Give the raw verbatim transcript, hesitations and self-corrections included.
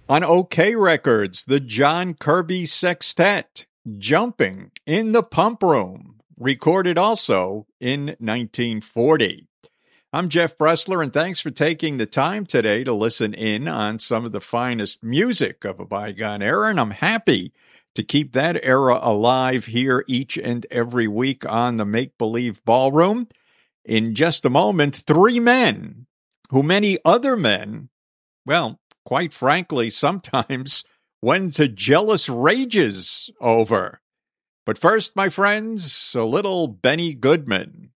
On OK Records, the John Kirby Sextet, Jumping in the Pump Room, recorded also in nineteen forty. I'm Jeff Bressler, and thanks for taking the time today to listen in on some of the finest music of a bygone era, and I'm happy to keep that era alive here each and every week on the Make Believe Ballroom. In just a moment, three men who many other men, well, quite frankly, sometimes went to jealous rages over. But first, my friends, a little Benny Goodman.